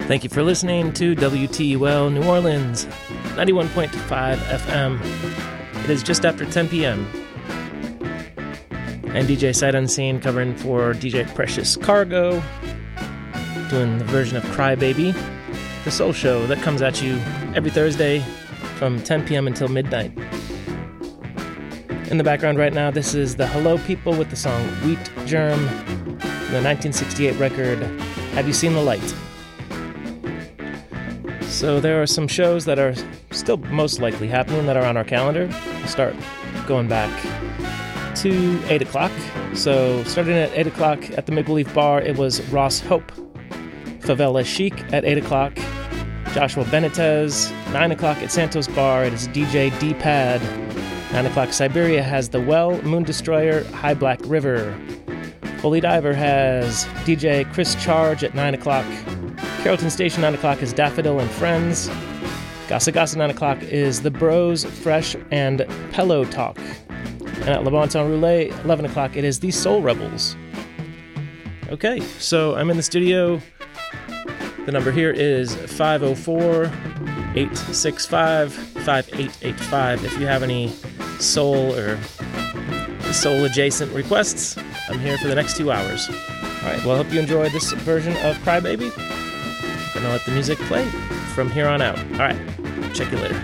Thank you for listening to WTUL New Orleans, 91.5 FM. It is just after 10 p.m. And DJ Sight Unseen covering for DJ Precious Cargo, doing the version of Cry Baby, the soul show that comes at you every Thursday from 10 p.m. until midnight. In the background right now, this is the Hello People with the song Wheat Germ, the 1968 record Have You Seen the Light? So there are some shows that are still most likely happening that are on our calendar. We'll start going back to 8 o'clock. So starting at 8 o'clock at the Maple Leaf Bar, it was Ross Hope, Favela Chic at 8 o'clock, Joshua Benitez. 9 o'clock at Santos Bar, it is DJ D-Pad. 9 o'clock Siberia has The Well, Moon Destroyer, High Black River. Holy Diver has DJ Chris Charge at 9 o'clock. Carrollton Station, 9 o'clock, is Daffodil and Friends. Gassa Gassa, 9 o'clock, is The Bros, Fresh, and Pillow Talk. And at Le Bon Temps Roulette, 11 o'clock, it is The Soul Rebels. Okay, so I'm in the studio. The number here is 504-865-5885. If you have any soul or soul-adjacent requests, I'm here for the next 2 hours. All right, well, I hope you enjoyed this version of Crybaby. I'm going to let the music play from here on out. All right, check you later.